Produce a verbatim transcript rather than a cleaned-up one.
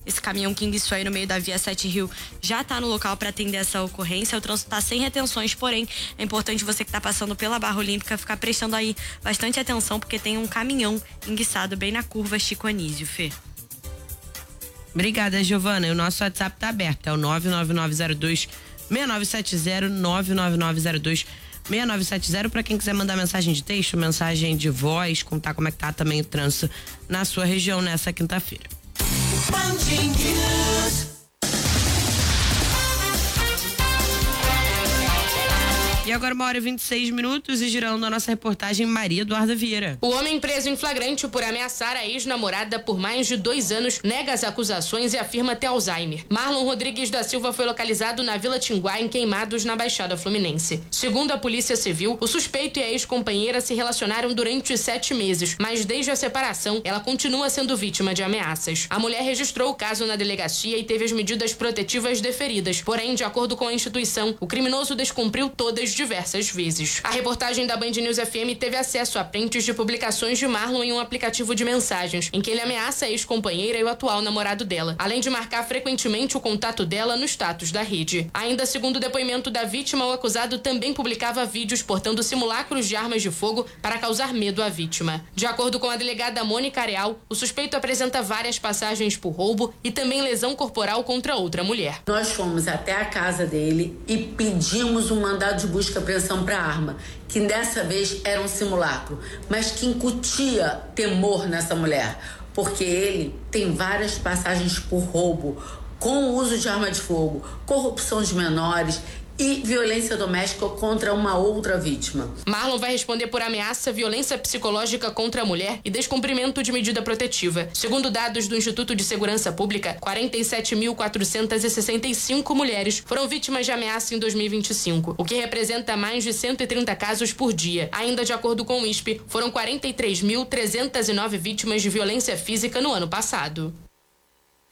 Esse caminhão que enguiçou aí no meio da via Sete Rio já está no local para atender essa ocorrência. O trânsito está sem retenções, porém é importante você que está passando pela Barra Olímpica ficar prestando aí bastante atenção, porque tem um caminhão enguiçado bem na curva Chico Anísio, Fê. Obrigada, Giovana. E o nosso WhatsApp tá aberto, é o nove nove nove zero dois seis nove sete zero, nove nove nove zero dois seis nove sete zero, para quem quiser mandar mensagem de texto, mensagem de voz, contar como é que tá também o trânsito na sua região nessa quinta-feira. E agora uma hora e vinte e seis minutos e girando a nossa reportagem Maria Eduarda Vieira. O homem preso em flagrante por ameaçar a ex-namorada por mais de dois anos nega as acusações e afirma ter Alzheimer. Marlon Rodrigues da Silva foi localizado na Vila Tinguá, em Queimados, na Baixada Fluminense. Segundo a Polícia Civil, o suspeito e a ex-companheira se relacionaram durante sete meses, mas desde a separação, ela continua sendo vítima de ameaças. A mulher registrou o caso na delegacia e teve as medidas protetivas deferidas. Porém, de acordo com a instituição, o criminoso descumpriu todas diversas vezes. A reportagem da Band News F M teve acesso a prints de publicações de Marlon em um aplicativo de mensagens, em que ele ameaça a ex-companheira e o atual namorado dela, além de marcar frequentemente o contato dela no status da rede. Ainda segundo o depoimento da vítima, o acusado também publicava vídeos portando simulacros de armas de fogo para causar medo à vítima. De acordo com a delegada Mônica Areal, o suspeito apresenta várias passagens por roubo e também lesão corporal contra outra mulher. Nós fomos até a casa dele e pedimos um mandado de busca e apreensão para arma, que dessa vez era um simulacro, mas que incutia temor nessa mulher, porque ele tem várias passagens por roubo, com o uso de arma de fogo, corrupção de menores e violência doméstica contra uma outra vítima. Marlon vai responder por ameaça, violência psicológica contra a mulher e descumprimento de medida protetiva. Segundo dados do Instituto de Segurança Pública, quarenta e sete mil quatrocentas e sessenta e cinco mulheres foram vítimas de ameaça em dois mil e vinte e cinco, o que representa mais de cento e trinta casos por dia. Ainda de acordo com o I S P, foram quarenta e três mil trezentas e nove vítimas de violência física no ano passado.